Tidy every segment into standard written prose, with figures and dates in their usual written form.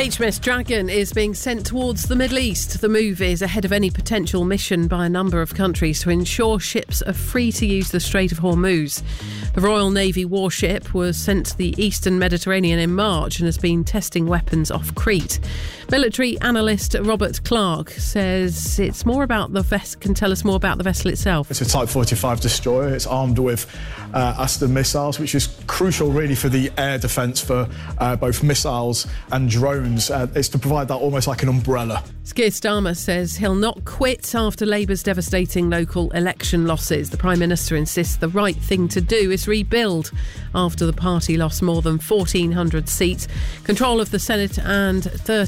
HMS Dragon is being sent towards the Middle East. The move is ahead of any potential mission by a number of countries to ensure ships are free to use the Strait of Hormuz. The Royal Navy warship was sent to the eastern Mediterranean in March and has been testing weapons off Crete. Military analyst Robert Clark says it's more about can tell us more about the vessel itself. It's a Type 45 destroyer. It's armed with Aston missiles, which is crucial really for the air defence for both missiles and drones. It's to provide that almost like an umbrella. Keir Starmer says he'll not quit after Labour's devastating local election losses. The Prime Minister insists the right thing to do is rebuild after the party lost more than 1,400 seats, control of the Senate and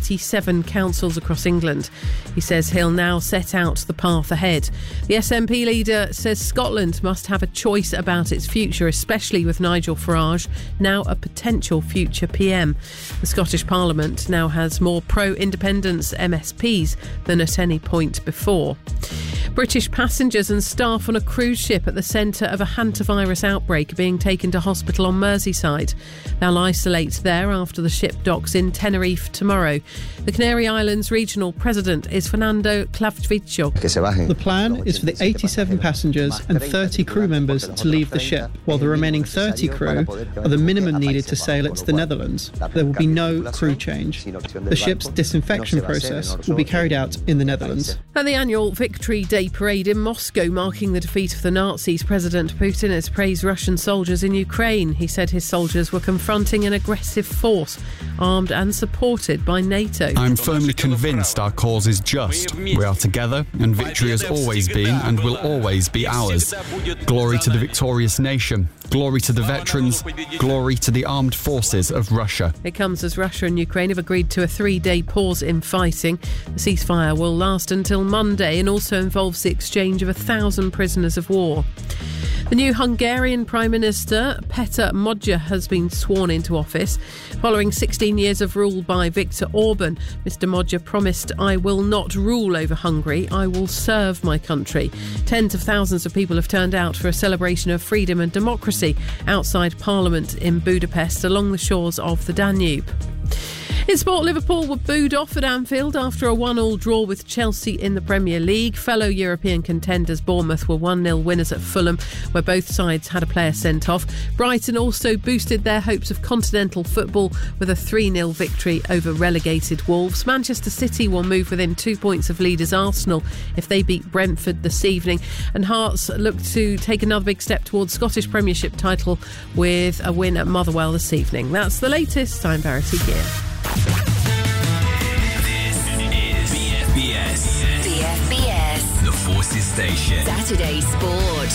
37 councils across England. He says he'll now set out the path ahead. The SNP leader says Scotland must have a choice about its future, especially with Nigel Farage now a potential future PM. The Scottish Parliament now has more pro-independence MSPs than at any point before. British passengers and staff on a cruise ship at the centre of a hantavirus outbreak are being taken to hospital on Merseyside. They'll isolate there after the ship docks in Tenerife tomorrow. The Canary Islands regional president is Fernando Clavvicho. The plan is for the 87 passengers and 30 crew members to leave the ship, while the remaining 30 crew are the minimum needed to sail it to the Netherlands. There will be no crew change. The ship's disinfection process will be carried out in the Netherlands. At the annual Victory Day parade in Moscow, marking the defeat of the Nazis, President Putin has praised Russian soldiers in Ukraine. He said his soldiers were confronting an aggressive force, armed and supported by NATO. I'm firmly convinced our cause is just. We are together, and victory has always been and will always be ours. Glory to the victorious nation. Glory to the veterans. Glory to the armed forces of Russia. It comes as Russia and Ukraine have agreed to a 3-day pause in fighting. The ceasefire will last until Monday and also involves the exchange of 1,000 prisoners of war. The new Hungarian Prime Minister, Peter Magyar, has been sworn into office. Following 16 years of rule by Viktor Orban, Mr Magyar promised, "I will not rule over Hungary, I will serve my country." Tens of thousands of people have turned out for a celebration of freedom and democracy outside Parliament in Budapest along the shores of the Danube. In sport, Liverpool were booed off at Anfield after a 1-1 draw with Chelsea in the Premier League. Fellow European contenders Bournemouth were 1-0 winners at Fulham, where both sides had a player sent off. Brighton also boosted their hopes of continental football with a 3-0 victory over relegated Wolves. Manchester City will move within 2 points of leaders Arsenal if they beat Brentford this evening. And Hearts look to take another big step towards Scottish Premiership title with a win at Motherwell this evening. That's the latest. I'm Verity Gear. This is BFBS. BFBS. The Forces Station. Saturday Sport.